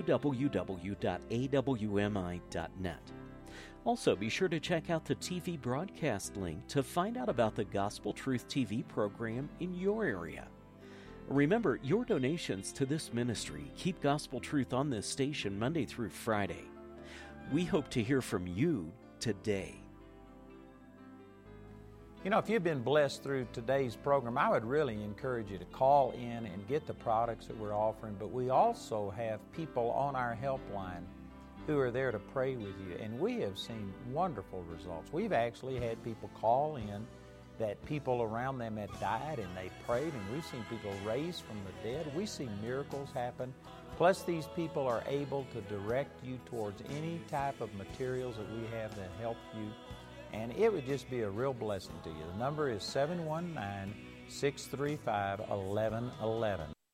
www.awmi.net. Also, be sure to check out the TV broadcast link to find out about the Gospel Truth TV program in your area. Remember, your donations to this ministry keep Gospel Truth on this station Monday through Friday. We hope to hear from you today. You know, if you've been blessed through today's program, I would really encourage you to call in and get the products that we're offering. But we also have people on our helpline who are there to pray with you. And we have seen wonderful results. We've actually had people call in that people around them had died and they prayed, and we've seen people raised from the dead. We see miracles happen. Plus, these people are able to direct you towards any type of materials that we have that help you. And it would just be a real blessing to you. The number is 719-635-1111.